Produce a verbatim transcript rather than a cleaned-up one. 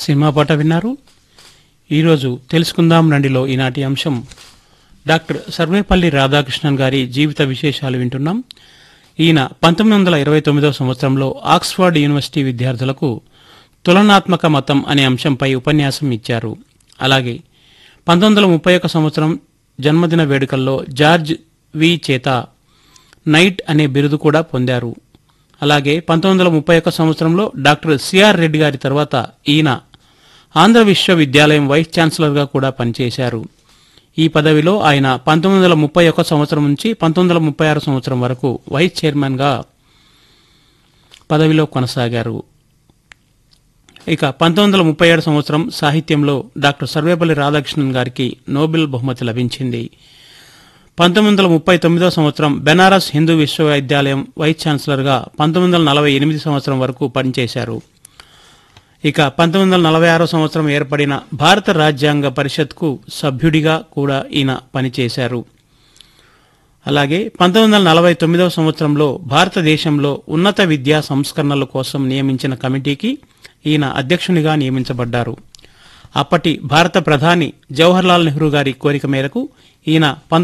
Cinema పాట విన్నారు. ఈరోజు తెలుసుకుందాం రండిలో ఈనాటి అంశం డాక్టర్ సర్వేపల్లి రాధాకృష్ణన్ గారి జీవిత విశేషాలు వింటున్నాం. ఈయన పంతొమ్మిది వందల ఇరవై తొమ్మిదవ సంవత్సరంలో ఆక్స్ఫర్డ్ యూనివర్సిటీ విద్యార్థులకు తులనాత్మక మతం అనే అంశంపై ఉపన్యాసం ఇచ్చారు. అలాగే పంతొమ్మిది వందల ముప్పై ఒక సంవత్సరం జన్మదిన వేడుకల్లో జార్జ్ వి చేత నైట్ అనే బిరుదు కూడా పొందారు. అలాగే పంతొమ్మిది వందల ముప్పై ఒక సంవత్సరంలో డాక్టర్ సిఆర్ రెడ్డి గారి తర్వాత ఈయన ఆంధ్ర విశ్వవిద్యాలయం వైస్ ఛాన్సలర్గా కూడా పనిచేశారు. ఈ పదవిలో ఆయన పంతొమ్మిది వందల ముప్పై ఒక సంవత్సరం నుంచి పంతొమ్మిది వందల ముప్పై ఆరు సంవత్సరం వరకు వైస్ చైర్మన్గా పదవిలో కొనసాగారు. ఇక పంతొమ్మిది వందల ముప్పై ఏడు సంవత్సరం సాహిత్యంలో డాక్టర్ సర్వేపల్లి రాధాకృష్ణన్ గారికి నోబెల్ బహుమతి లభించింది. పంతొమ్మిది వందల ముప్పై తొమ్మిదవ సంవత్సరం బెనారస్ హిందూ విశ్వవిద్యాలయం వైస్ ఛాన్సలర్గా పంతొమ్మిది వందల నలభై ఎనిమిది సంవత్సరం వరకు పనిచేశారు. ఇక పంతొమ్మిది వందల నలభై ఆరో సంవత్సరం ఏర్పడిన భారత రాజ్యాంగ పరిషత్కు సభ్యుడిగా కూడా ఈయన పనిచేశారు. అలాగే పంతొమ్మిది వందల నలభై తొమ్మిదవ సంవత్సరంలో భారతదేశంలో ఉన్నత విద్యా సంస్కరణల కోసం నియమించిన కమిటీకి ఈయన అధ్యక్షునిగా నియమించబడ్డారు. అప్పటి భారత ప్రధాని జవహర్లాల్ నెహ్రూ గారి కోరిక మేరకు ఈయన